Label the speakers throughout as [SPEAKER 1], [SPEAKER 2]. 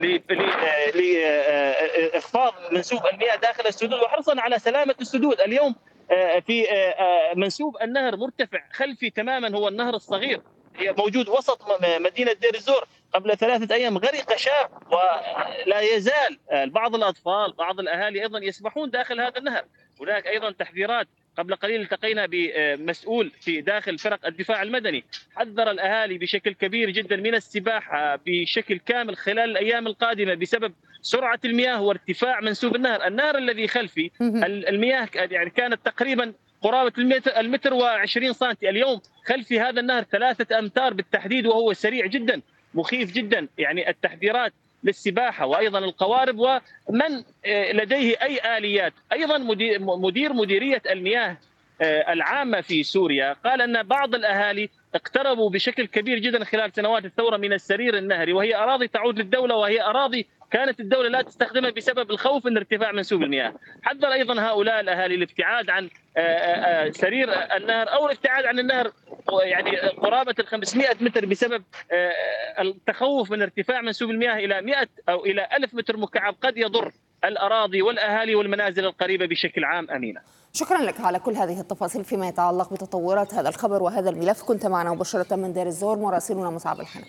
[SPEAKER 1] لإخفاض منسوب المياه داخل السدود وحرصا على سلامة السدود. اليوم في منسوب النهر مرتفع خلفي تماما، هو النهر الصغير موجود وسط مدينة دير الزور. قبل 3 أيام غرق شاب، ولا يزال بعض الأطفال بعض الأهالي أيضا يسبحون داخل هذا النهر. هناك أيضا تحذيرات. قبل قليل التقينا بمسؤول في داخل فرق الدفاع المدني حذر الأهالي بشكل كبير جدا من السباحة بشكل كامل خلال الأيام القادمة بسبب سرعة المياه وارتفاع منسوب النهر. النهر الذي خلفي المياه يعني كانت تقريبا قرابة المتر و20 سنتي، اليوم خلفي هذا النهر 3 أمتار بالتحديد، وهو سريع جدا مخيف جدا. يعني التحذيرات للسباحة وأيضا القوارب ومن لديه أي آليات. أيضا مديرية المياه العامة في سوريا قال أن بعض الأهالي اقتربوا بشكل كبير جدا خلال سنوات الثورة من السرير النهري، وهي أراضي تعود للدولة، وهي أراضي كانت الدولة لا تستخدمها بسبب الخوف من ارتفاع منسوب المياه. حذر أيضا هؤلاء الأهالي الابتعاد عن سرير النهر أو الابتعاد عن النهر يعني قرابة 500 متر بسبب التخوف من ارتفاع منسوب المياه إلى 100 أو إلى 1000 متر مكعب قد يضر الأراضي والأهالي والمنازل القريبة بشكل عام. أمينة،
[SPEAKER 2] شكرا لك على كل هذه التفاصيل فيما يتعلق بتطورات هذا الخبر وهذا الملف. كنت معنا مباشرة من دير الزور مراسلنا مصعب الحنفي.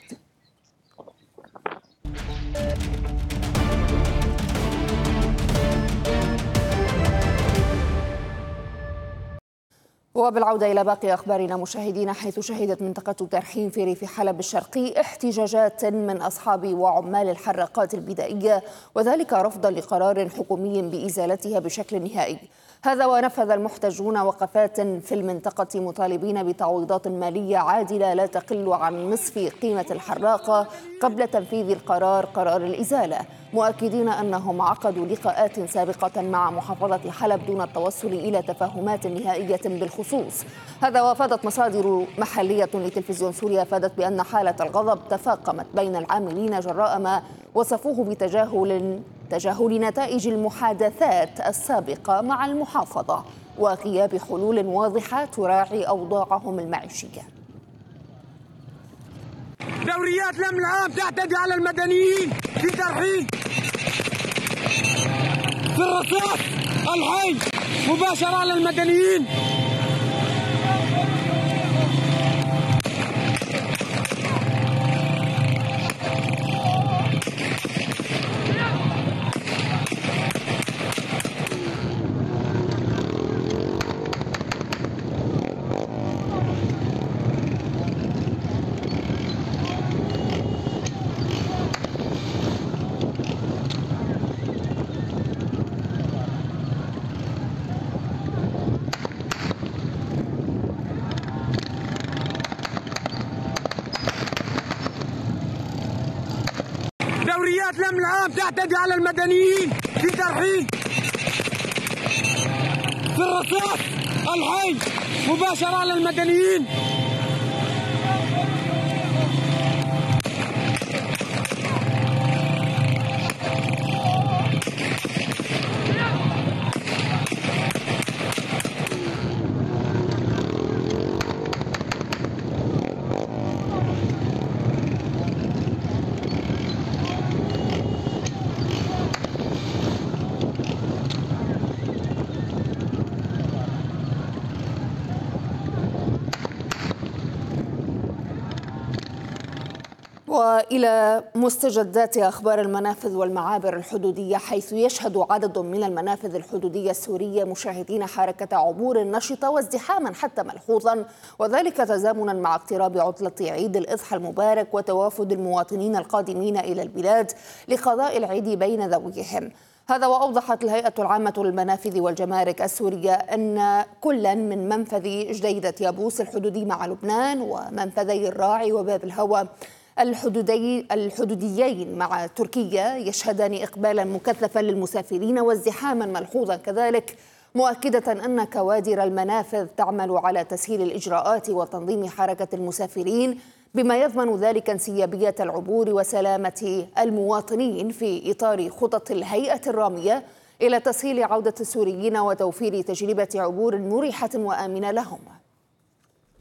[SPEAKER 2] وبالعودة إلى باقي أخبارنا مشاهدينا، حيث شهدت منطقة ترحيم في ريف حلب الشرقي احتجاجات من أصحاب وعمال الحراقات البدائية، وذلك رفضا لقرار حكومي بإزالتها بشكل نهائي. هذا ونفذ المحتجون وقفات في المنطقة مطالبين بتعويضات مالية عادلة لا تقل عن نصف قيمة الحراقة قبل تنفيذ قرار الإزالة، مؤكدين أنهم عقدوا لقاءات سابقة مع محافظة حلب دون التوصل إلى تفاهمات نهائية بالخصوص. هذا وافادت مصادر محلية لتلفزيون سوريا أفادت بأن حالة الغضب تفاقمت بين العاملين جراء ما وصفوه بتجاهل نتائج المحادثات السابقة مع المحافظة وغياب حلول واضحة تراعي أوضاعهم المعيشية.
[SPEAKER 3] دوريات الأمن العام تعتدي على المدنيين في ترحيل، في الرصاص الحي مباشرة على المدنيين. دوريات الأمن العام تعتدي على المدنيين في ترحيل، في الرصاص الحي مباشرة على المدنيين.
[SPEAKER 2] وإلى مستجدات أخبار المنافذ والمعابر الحدودية، حيث يشهد عدد من المنافذ الحدودية السورية مشاهدين حركة عبور نشطة وازدحاما حتى ملحوظا، وذلك تزامنا مع اقتراب عطلة عيد الأضحى المبارك وتوافد المواطنين القادمين إلى البلاد لقضاء العيد بين ذويهم. هذا وأوضحت الهيئة العامة للمنافذ والجمارك السورية أن كلا من منفذ جديدة يابوس الحدودي مع لبنان ومنفذي الراعي وباب الهوى الحدوديين مع تركيا يشهدان إقبالا مكثفا للمسافرين وازدحاما ملحوظا كذلك، مؤكدة أن كوادر المنافذ تعمل على تسهيل الإجراءات وتنظيم حركة المسافرين بما يضمن ذلك انسيابية العبور وسلامة المواطنين في إطار خطط الهيئة الرامية إلى تسهيل عودة السوريين وتوفير تجربة عبور مريحة وآمنة لهم.